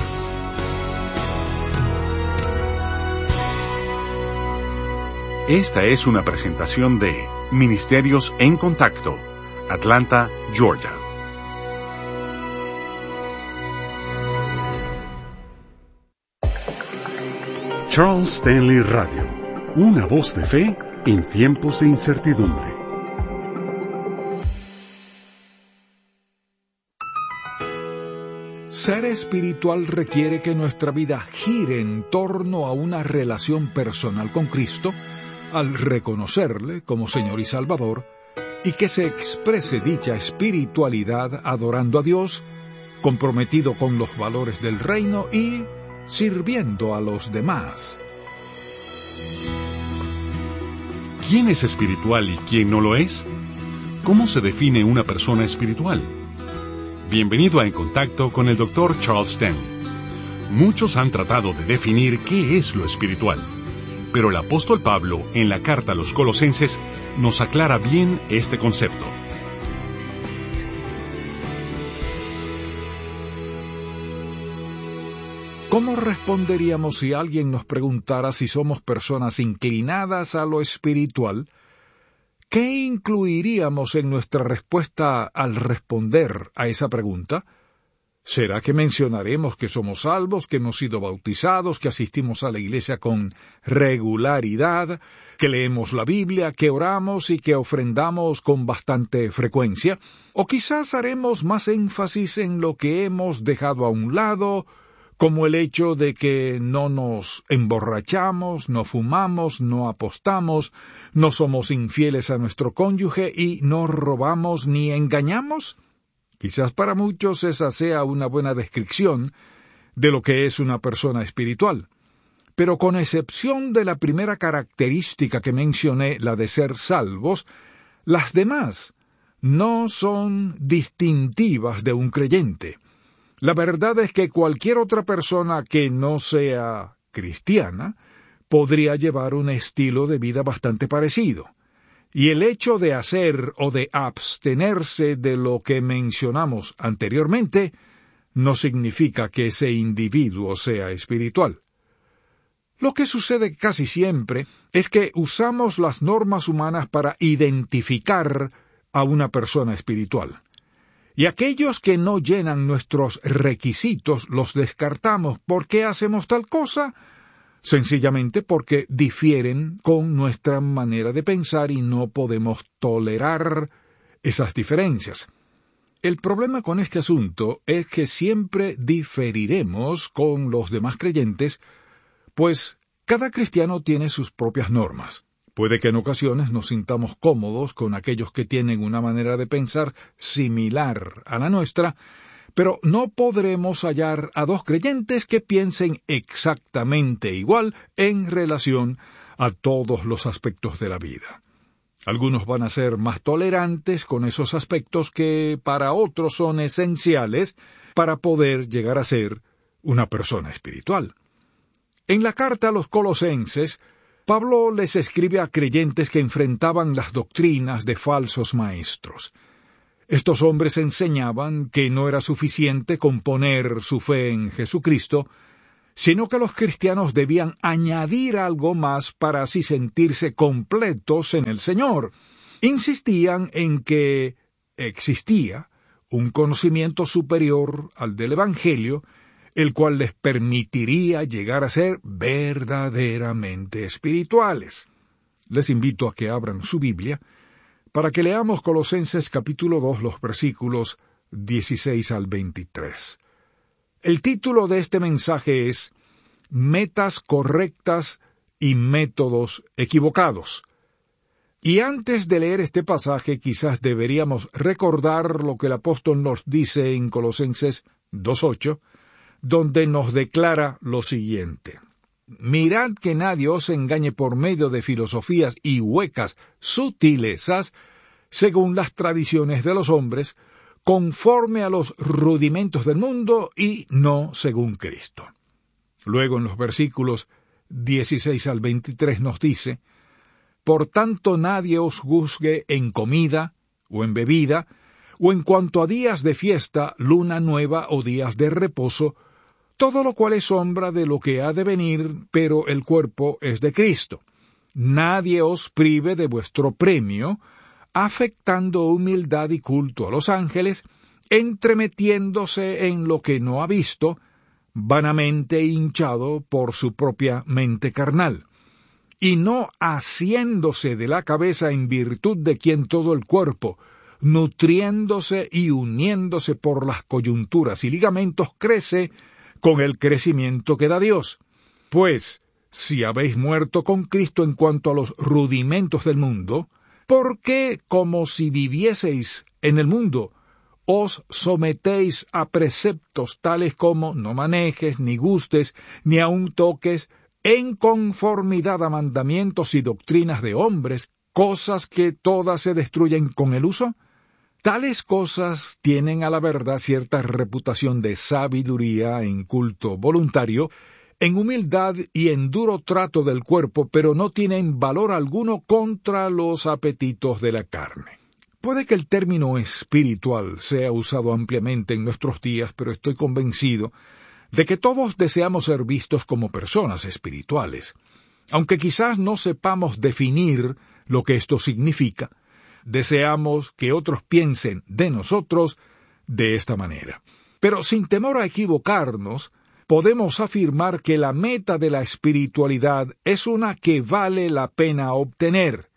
Esta es una presentación de Ministerios en Contacto, Atlanta, Georgia. Charles Stanley Radio, una voz de fe en tiempos de incertidumbre.
Ser espiritual requiere que nuestra vida gire en torno a una relación personal con Cristo, al reconocerle como Señor y Salvador, y que se exprese dicha espiritualidad adorando a Dios, comprometido con los valores del reino y sirviendo a los demás.
¿Quién es espiritual y quién no lo es? ¿Cómo se define una persona espiritual? Bienvenido a En Contacto con el Dr. Charles Stanley. Muchos han tratado de definir qué es lo espiritual, pero el apóstol Pablo, en la carta a los Colosenses, nos aclara bien este concepto.
¿Cómo responderíamos si alguien nos preguntara si somos personas inclinadas a lo espiritual? ¿Qué incluiríamos en nuestra respuesta al responder a esa pregunta? ¿Será que mencionaremos que somos salvos, que hemos sido bautizados, que asistimos a la iglesia con regularidad, que leemos la Biblia, que oramos y que ofrendamos con bastante frecuencia? ¿O quizás haremos más énfasis en lo que hemos dejado a un lado, como el hecho de que no nos emborrachamos, no fumamos, no apostamos, no somos infieles a nuestro cónyuge y no robamos ni engañamos? Quizás para muchos esa sea una buena descripción de lo que es una persona espiritual. Pero con excepción de la primera característica que mencioné, la de ser salvos, las demás no son distintivas de un creyente. La verdad es que cualquier otra persona que no sea cristiana podría llevar un estilo de vida bastante parecido. Y el hecho de hacer o de abstenerse de lo que mencionamos anteriormente no significa que ese individuo sea espiritual. Lo que sucede casi siempre es que usamos las normas humanas para identificar a una persona espiritual. Y aquellos que no llenan nuestros requisitos los descartamos. ¿Por qué hacemos tal cosa? Sencillamente porque difieren con nuestra manera de pensar y no podemos tolerar esas diferencias. El problema con este asunto es que siempre diferiremos con los demás creyentes, pues cada cristiano tiene sus propias normas. Puede que en ocasiones nos sintamos cómodos con aquellos que tienen una manera de pensar similar a la nuestra, pero no podremos hallar a dos creyentes que piensen exactamente igual en relación a todos los aspectos de la vida. Algunos van a ser más tolerantes con esos aspectos que para otros son esenciales para poder llegar a ser una persona espiritual. En la carta a los Colosenses, Pablo les escribe a creyentes que enfrentaban las doctrinas de falsos maestros. Estos hombres enseñaban que no era suficiente con poner su fe en Jesucristo, sino que los cristianos debían añadir algo más para así sentirse completos en el Señor. Insistían en que existía un conocimiento superior al del Evangelio, el cual les permitiría llegar a ser verdaderamente espirituales. Les invito a que abran su Biblia para que leamos Colosenses capítulo 2, los versículos 16 al 23. El título de este mensaje es Metas correctas y métodos equivocados. Y antes de leer este pasaje, quizás deberíamos recordar lo que el apóstol nos dice en Colosenses 2:8, donde nos declara lo siguiente: Mirad que nadie os engañe por medio de filosofías y huecas sutilezas, según las tradiciones de los hombres, conforme a los rudimentos del mundo y no según Cristo. Luego en los versículos 16 al 23 nos dice: Por tanto nadie os juzgue en comida o en bebida, o en cuanto a días de fiesta, luna nueva o días de reposo, todo lo cual es sombra de lo que ha de venir, pero el cuerpo es de Cristo. Nadie os prive de vuestro premio, afectando humildad y culto a los ángeles, entremetiéndose en lo que no ha visto, vanamente hinchado por su propia mente carnal, y no asiéndose de la cabeza en virtud de quien todo el cuerpo, nutriéndose y uniéndose por las coyunturas y ligamentos, crece con el crecimiento que da Dios. Pues, si habéis muerto con Cristo en cuanto a los rudimentos del mundo, ¿por qué, como si vivieseis en el mundo, os sometéis a preceptos tales como no manejes, ni gustes, ni aun toques, en conformidad a mandamientos y doctrinas de hombres, cosas que todas se destruyen con el uso? Tales cosas tienen a la verdad cierta reputación de sabiduría en culto voluntario, en humildad y en duro trato del cuerpo, pero no tienen valor alguno contra los apetitos de la carne. Puede que el término espiritual sea usado ampliamente en nuestros días, pero estoy convencido de que todos deseamos ser vistos como personas espirituales. Aunque quizás no sepamos definir lo que esto significa, deseamos que otros piensen de nosotros de esta manera. Pero sin temor a equivocarnos, podemos afirmar que la meta de la espiritualidad es una que vale la pena obtener.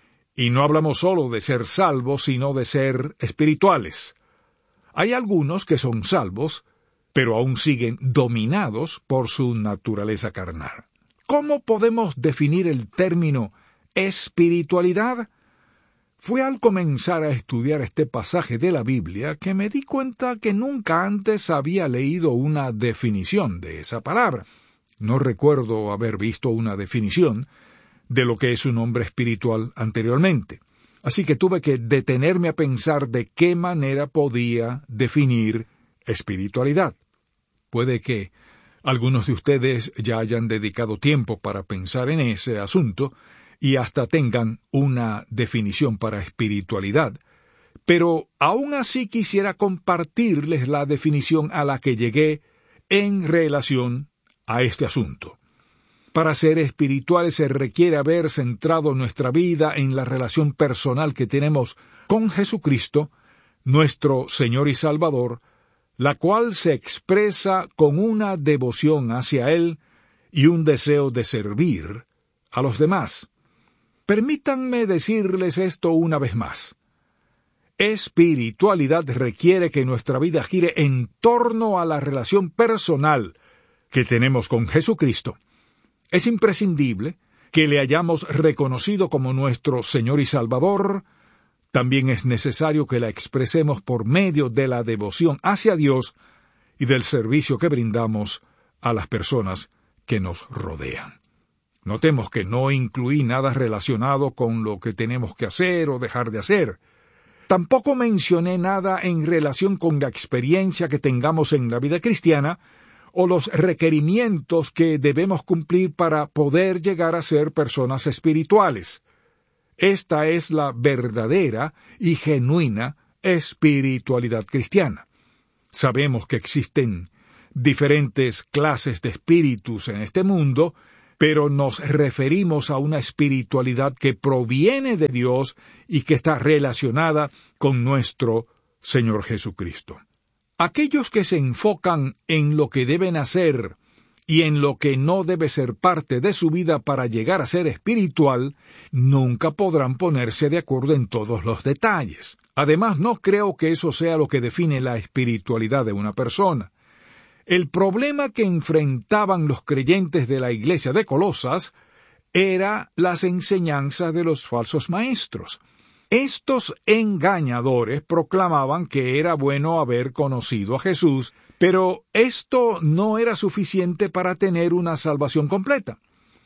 Y no hablamos solo de ser salvos, sino de ser espirituales. Hay algunos que son salvos, pero aún siguen dominados por su naturaleza carnal. ¿Cómo podemos definir el término espiritualidad? Fue al comenzar a estudiar este pasaje de la Biblia que me di cuenta que nunca antes había leído una definición de esa palabra. No recuerdo haber visto una definición de lo que es un hombre espiritual anteriormente. Así que tuve que detenerme a pensar de qué manera podía definir espiritualidad. Puede que algunos de ustedes ya hayan dedicado tiempo para pensar en ese asunto y hasta tengan una definición para espiritualidad, pero aún así quisiera compartirles la definición a la que llegué en relación a este asunto. Para ser espirituales se requiere haber centrado nuestra vida en la relación personal que tenemos con Jesucristo, nuestro Señor y Salvador, la cual se expresa con una devoción hacia Él y un deseo de servir a los demás. Permítanme decirles esto una vez más. Espiritualidad requiere que nuestra vida gire en torno a la relación personal que tenemos con Jesucristo. Es imprescindible que le hayamos reconocido como nuestro Señor y Salvador, también es necesario que la expresemos por medio de la devoción hacia Dios y del servicio que brindamos a las personas que nos rodean. Notemos que no incluí nada relacionado con lo que tenemos que hacer o dejar de hacer. Tampoco mencioné nada en relación con la experiencia que tengamos en la vida cristiana o los requerimientos que debemos cumplir para poder llegar a ser personas espirituales. Esta es la verdadera y genuina espiritualidad cristiana. Sabemos que existen diferentes clases de espíritus en este mundo, pero nos referimos a una espiritualidad que proviene de Dios y que está relacionada con nuestro Señor Jesucristo. Aquellos que se enfocan en lo que deben hacer y en lo que no debe ser parte de su vida para llegar a ser espiritual, nunca podrán ponerse de acuerdo en todos los detalles. Además, no creo que eso sea lo que define la espiritualidad de una persona. El problema que enfrentaban los creyentes de la iglesia de Colosas era las enseñanzas de los falsos maestros. Estos engañadores proclamaban que era bueno haber conocido a Jesús, pero esto no era suficiente para tener una salvación completa.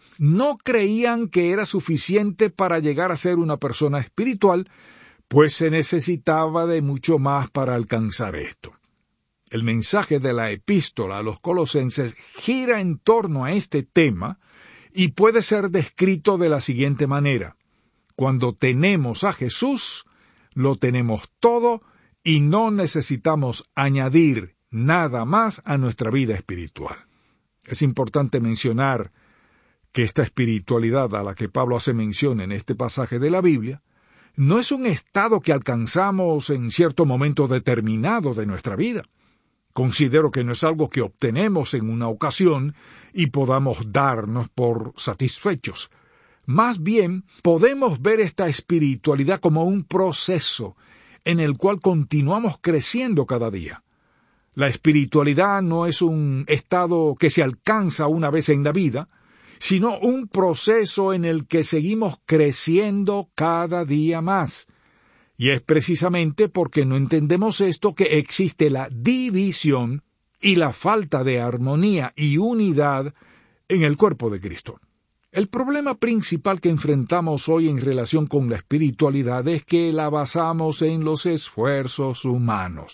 No creían que era suficiente para llegar a ser una persona espiritual, pues se necesitaba de mucho más para alcanzar esto. El mensaje de la epístola a los colosenses gira en torno a este tema y puede ser descrito de la siguiente manera: cuando tenemos a Jesús, lo tenemos todo y no necesitamos añadir nada más a nuestra vida espiritual. Es importante mencionar que esta espiritualidad a la que Pablo hace mención en este pasaje de la Biblia no es un estado que alcanzamos en cierto momento determinado de nuestra vida. Considero que no es algo que obtenemos en una ocasión y podamos darnos por satisfechos. Más bien, podemos ver esta espiritualidad como un proceso en el cual continuamos creciendo cada día. La espiritualidad no es un estado que se alcanza una vez en la vida, sino un proceso en el que seguimos creciendo cada día más. Y es precisamente porque no entendemos esto que existe la división y la falta de armonía y unidad en el cuerpo de Cristo. El problema principal que enfrentamos hoy en relación con la espiritualidad es que la basamos en los esfuerzos humanos.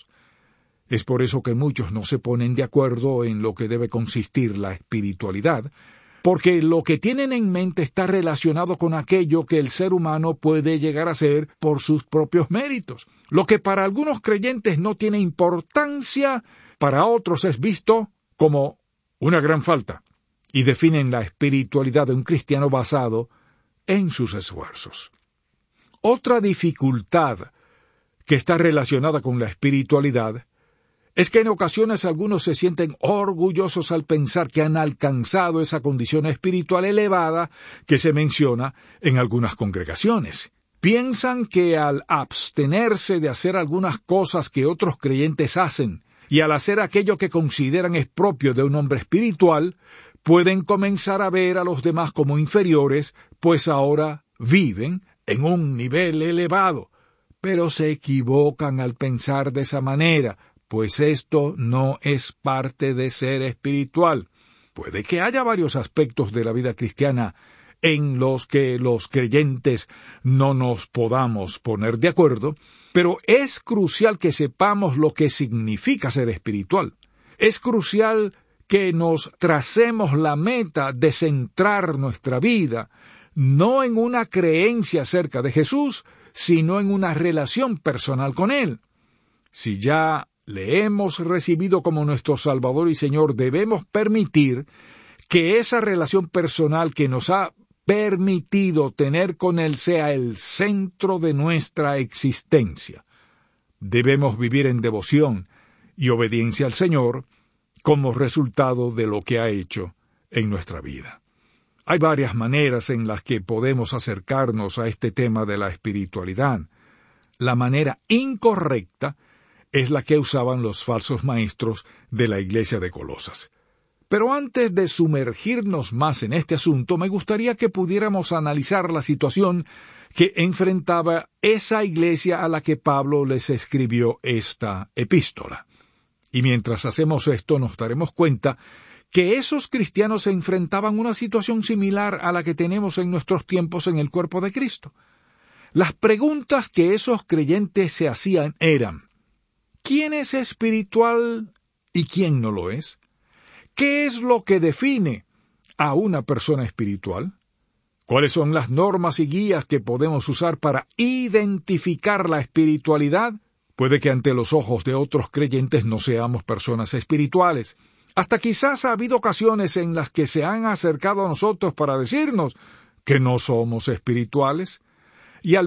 Es por eso que muchos no se ponen de acuerdo en lo que debe consistir la espiritualidad, porque lo que tienen en mente está relacionado con aquello que el ser humano puede llegar a ser por sus propios méritos. Lo que para algunos creyentes no tiene importancia, para otros es visto como una gran falta, y definen la espiritualidad de un cristiano basado en sus esfuerzos. Otra dificultad que está relacionada con la espiritualidad es que en ocasiones algunos se sienten orgullosos al pensar que han alcanzado esa condición espiritual elevada que se menciona en algunas congregaciones. Piensan que al abstenerse de hacer algunas cosas que otros creyentes hacen y al hacer aquello que consideran es propio de un hombre espiritual, pueden comenzar a ver a los demás como inferiores, pues ahora viven en un nivel elevado. Pero se equivocan al pensar de esa manera, pues esto no es parte de ser espiritual. Puede que haya varios aspectos de la vida cristiana en los que los creyentes no nos podamos poner de acuerdo, pero es crucial que sepamos lo que significa ser espiritual. Es crucial que nos tracemos la meta de centrar nuestra vida no en una creencia acerca de Jesús, sino en una relación personal con Él. Si ya le hemos recibido como nuestro Salvador y Señor, debemos permitir que esa relación personal que nos ha permitido tener con Él sea el centro de nuestra existencia. Debemos vivir en devoción y obediencia al Señor como resultado de lo que ha hecho en nuestra vida. Hay varias maneras en las que podemos acercarnos a este tema de la espiritualidad. La manera incorrecta es la que usaban los falsos maestros de la iglesia de Colosas. Pero antes de sumergirnos más en este asunto, me gustaría que pudiéramos analizar la situación que enfrentaba esa iglesia a la que Pablo les escribió esta epístola. Y mientras hacemos esto, nos daremos cuenta que esos cristianos se enfrentaban una situación similar a la que tenemos en nuestros tiempos en el cuerpo de Cristo. Las preguntas que esos creyentes se hacían eran: ¿quién es espiritual y quién no lo es? ¿Qué es lo que define a una persona espiritual? ¿Cuáles son las normas y guías que podemos usar para identificar la espiritualidad? Puede que ante los ojos de otros creyentes no seamos personas espirituales. Hasta quizás ha habido ocasiones en las que se han acercado a nosotros para decirnos que no somos espirituales.